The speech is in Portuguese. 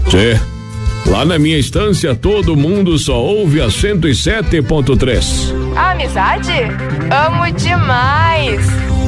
Sim. Lá na minha estância, todo mundo só ouve a 107.3. A amizade? Amo demais!